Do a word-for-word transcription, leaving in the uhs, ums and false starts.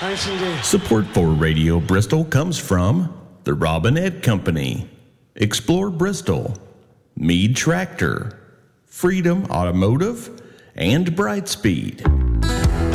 Thanks indeed. Support for Radio Bristol comes from the Robin Ed Company, Explore Bristol, Mead Tractor, Freedom Automotive, and Brightspeed.